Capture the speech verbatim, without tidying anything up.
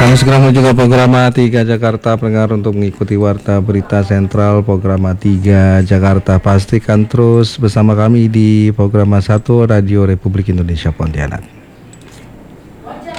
Kami segera menuju ke program tiga Jakarta. Pendengar untuk mengikuti warta berita sentral program tiga Jakarta, pastikan terus bersama kami di program satu Radio Republik Indonesia Pontianak.